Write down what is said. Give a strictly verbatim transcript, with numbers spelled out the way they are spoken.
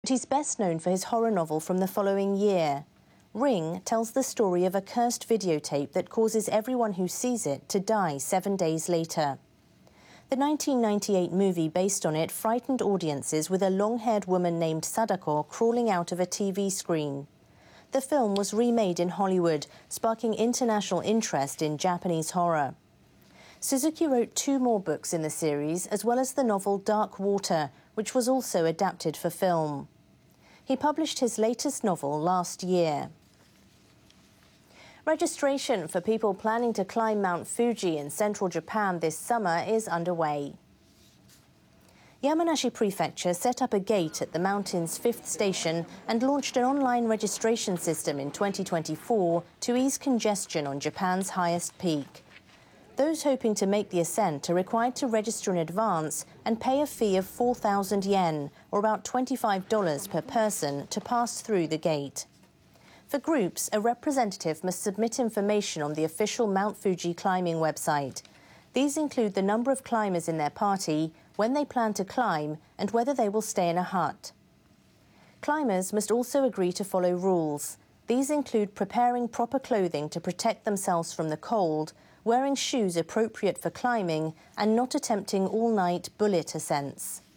He's best known for his horror novel from the following year. Ring tells the story of a cursed videotape that causes everyone who sees it to die seven days later. The nineteen ninety-eight movie based on it frightened audiences with a long-haired woman named Sadako crawling out of a T V screen. The film was remade in Hollywood, sparking international interest in Japanese horror. Suzuki wrote two more books in the series, as well as the novel Dark Water, which was also adapted for film. He published his latest novel last year. Registration for people planning to climb Mount Fuji in central Japan this summer is underway. Yamanashi Prefecture set up a gate at the mountain's fifth station and launched an online registration system in twenty twenty-four to ease congestion on Japan's highest peak. Those hoping to make the ascent are required to register in advance and pay a fee of four thousand yen, or about twenty-five dollars per person, to pass through the gate. For groups, a representative must submit information on the official Mount Fuji climbing website. These include the number of climbers in their party, when they plan to climb, and whether they will stay in a hut. Climbers must also agree to follow rules. These include preparing proper clothing to protect themselves from the cold, wearing shoes appropriate for climbing, and not attempting all-night bullet ascents.